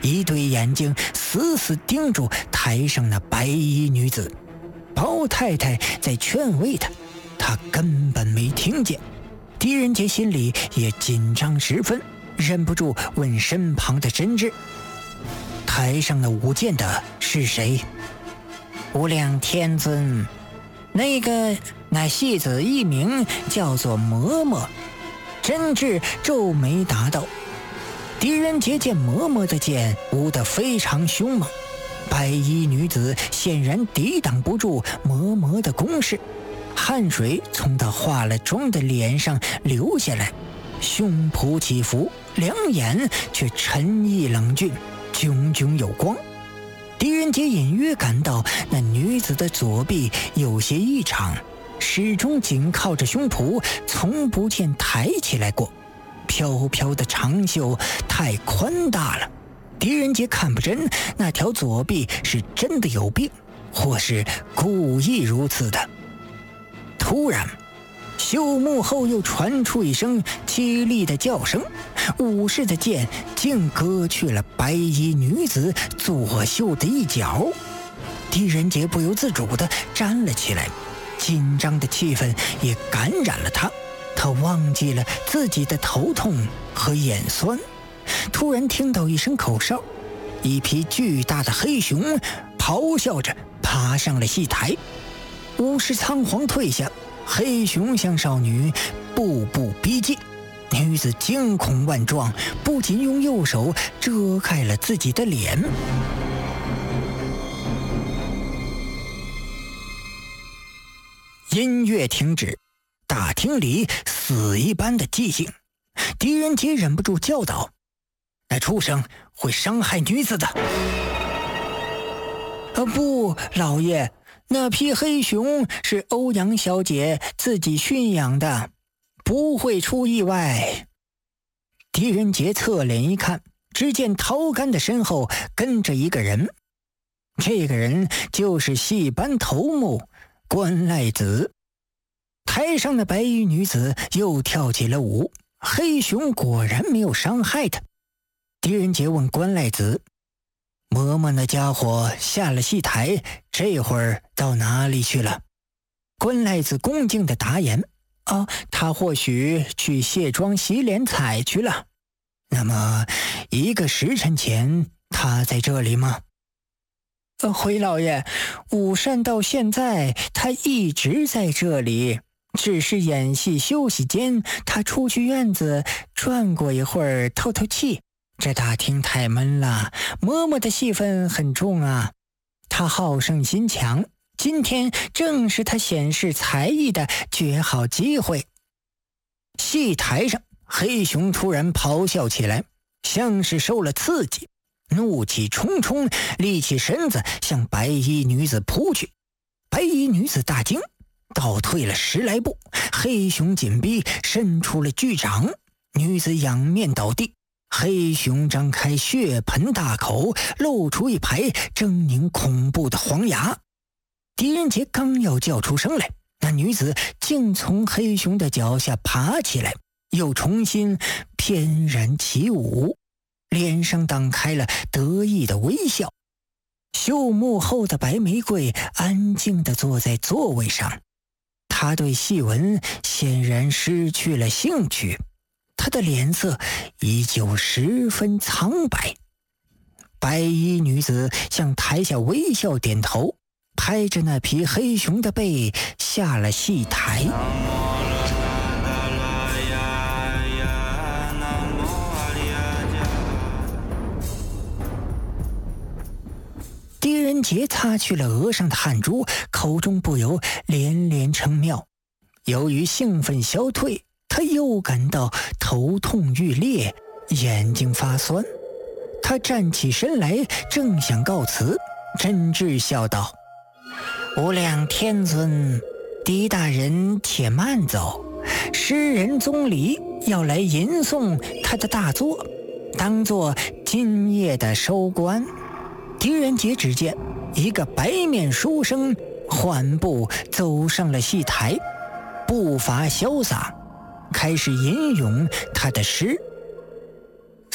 一对眼睛死死盯住台上那白衣女子。包太太在劝慰她，她根本没听见。狄仁杰心里也紧张十分，忍不住问身旁的真挚：台上的舞剑的是谁？无量天尊，那戏子艺名叫做嬷嬷。真挚皱眉答道。狄仁杰见嬷嬷的剑舞得非常凶猛，白衣女子显然抵挡不住嬷嬷的攻势，汗水从她化了妆的脸上流下来，胸脯起伏，两眼却沉毅冷峻，炯炯有光。狄仁杰隐约感到那女子的左臂有些异常，始终紧靠着胸脯，从不见抬起来过。飘飘的长袖太宽大了，狄仁杰看不真那条左臂是真的有病，或是故意如此的。突然，袖幕后又传出一声凄厉的叫声，武士的剑竟割去了白衣女子左袖的一角。狄仁杰不由自主地站了起来，紧张的气氛也感染了他。他忘记了自己的头痛和眼酸，突然听到一声口哨，一匹巨大的黑熊咆哮着爬上了戏台。武士仓皇退下，黑熊向少女步步逼近。女子惊恐万状，不仅用右手遮开了自己的脸。音乐停止，大厅里死一般的寂静。狄仁杰忍不住叫道：那畜生会伤害女子的。不，老爷，那匹黑熊是欧阳小姐自己驯养的，不会出意外。狄仁杰侧脸一看，只见陶干的身后跟着一个人，这个人就是戏班头目关赖子。台上的白衣女子又跳起了舞，黑熊果然没有伤害她。狄仁杰问关赖子：嬷嬷那家伙下了戏台，这会儿到哪里去了？关赖子恭敬地答言：他或许去卸妆洗脸彩去了。那么1个时辰前他在这里吗？回老爷，午膳到现在他一直在这里，只是演戏休息间他出去院子转过一会儿透透气。这大厅太闷了，嬷嬷的戏份很重啊，他好胜心强，今天正是他显示才艺的绝好机会。戏台上，黑熊突然咆哮起来，像是受了刺激，怒气冲冲，立起身子向白衣女子扑去。白衣女子大惊，倒退了10来步，黑熊紧逼，伸出了巨掌，女子仰面倒地。黑熊张开血盆大口，露出一排狰狞恐怖的黄牙。狄仁杰刚要叫出声来，那女子竟从黑熊的脚下爬起来，又重新翩然起舞，脸上荡开了得意的微笑。袖幕后的白玫瑰安静地坐在座位上，她对戏文显然失去了兴趣，她的脸色依旧十分苍白。白衣女子向台下微笑点头，拍着那匹黑熊的背下了戏台。狄仁杰擦去了额上的汗珠，口中不由连连称妙。由于兴奋消退，他又感到头痛欲裂，眼睛发酸。他站起身来，正想告辞，真挚笑道：无量天尊，狄大人且慢走，诗人宗离要来吟诵他的大作，当作今夜的收官。狄仁杰只见一个白面书生缓步走上了戏台，步伐潇洒，开始吟咏他的诗。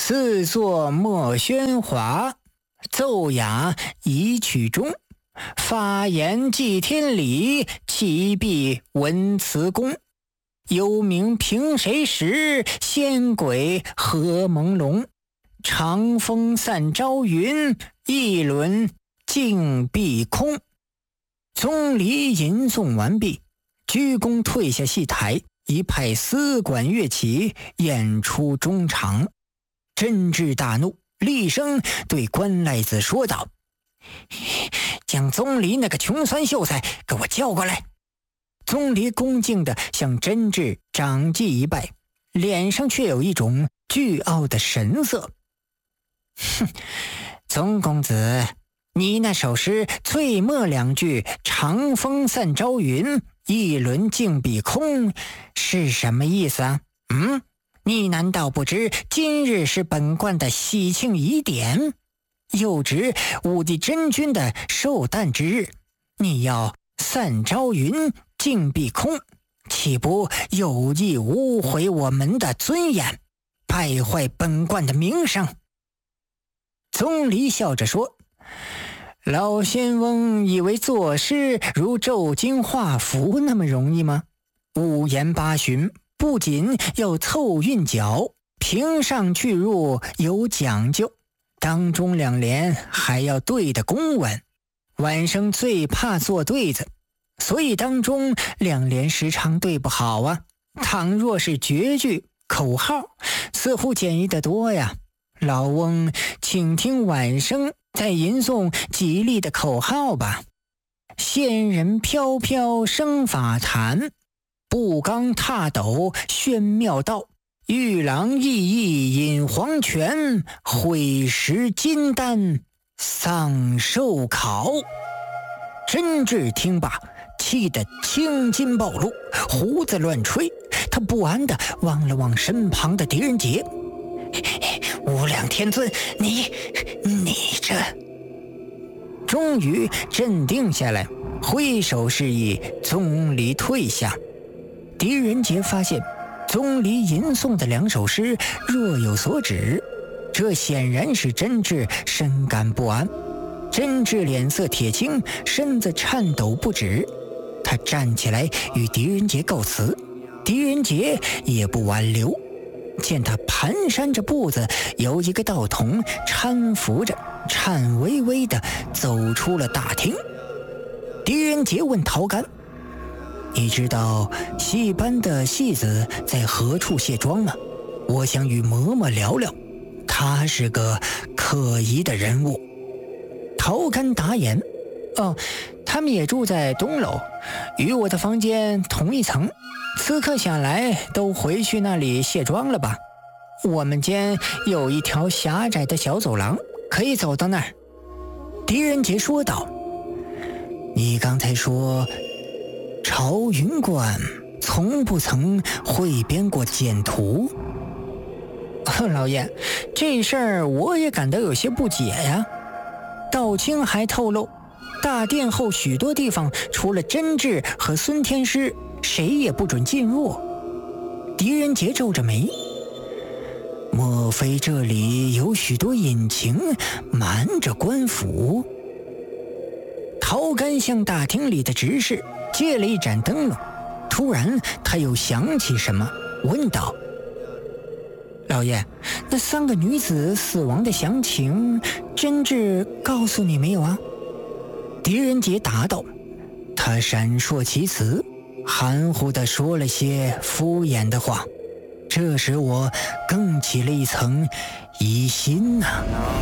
四座莫喧哗，奏雅宜曲中。发言祭天理，启闭文辞功。幽冥凭谁识，仙鬼何朦胧。长风散朝云，一轮尽碧空。宗离吟诵完毕，鞠躬退下戏台，一派丝管乐器演出中场。真挚大怒，厉声对关赖子说道：将宗离那个穷酸秀才给我叫过来。宗离恭敬地向真挚长祭一拜，脸上却有一种倨傲的神色。哼，宗公子，你那首诗最末两句长风散朝云，一轮尽碧空是什么意思啊？你难道不知今日是本观的喜庆仪典，又值武帝真君的寿诞之日，你要散朝云尽碧空，岂不有意污毁我们的尊严，败坏本观的名声？宗离笑着说：老仙翁以为作诗如咒经画符那么容易吗？五言八旬不仅要凑韵脚，平上去入有讲究，当中两联还要对得公文。晚生最怕做对子，所以当中两联时常对不好啊。倘若是绝句口号，似乎简易得多呀。老翁请听晚生再吟诵吉利的口号吧。仙人飘飘生法坛，步罡踏斗宣妙道。玉郎熠熠饮黄泉，会食金丹丧寿考。真挚听罢，气得青筋暴露，胡子乱吹。他不安地望了望身旁的狄仁杰。无量天尊，你这……终于镇定下来，挥手示意宗离退下。狄仁杰发现宗离吟诵的两首诗若有所指，这显然使真挚深感不安。真挚脸色铁青，身子颤抖不止。他站起来与狄仁杰告辞，狄仁杰也不挽留。见他蹒跚着步子，有一个道童搀扶着，颤巍巍地走出了大厅。狄仁杰问陶干：你知道戏班的戏子在何处卸妆吗？我想与嬷嬷聊聊，他是个可疑的人物。陶干答言：他们也住在东楼，与我的房间同一层，此刻想来都回去那里卸妆了吧。我们间有一条狭窄的小走廊，可以走到那儿。狄仁杰说道：你刚才说朝云观从不曾汇编过简图。老爷，这事儿我也感到有些不解呀。道清还透露，大殿后许多地方除了真挚和孙天师，谁也不准进入。狄仁杰皱着眉，莫非这里有许多隐情瞒着官府？陶干向大厅里的执事借了一盏灯笼，突然他又想起什么，问道：老爷，那三个女子死亡的详情，真挚告诉你没有啊？狄仁杰答道：他闪烁其词，含糊地说了些敷衍的话，这使我更起了一层疑心呐。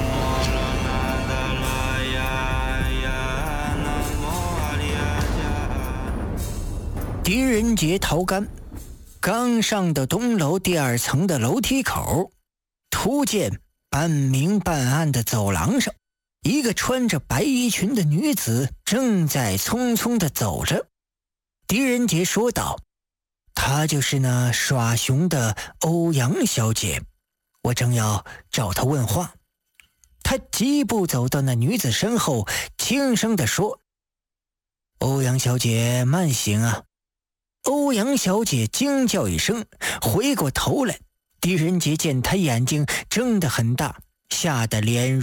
狄仁杰、陶干刚上到东楼第二层的楼梯口，突见半明半暗的走廊上，一个穿着白衣裙的女子正在匆匆地走着。狄仁杰说道：她就是那耍熊的欧阳小姐，我正要找她问话。他疾步走到那女子身后，轻声地说：欧阳小姐慢行啊。欧阳小姐惊叫一声，回过头来， 狄仁杰见他眼睛睁得很大，吓得脸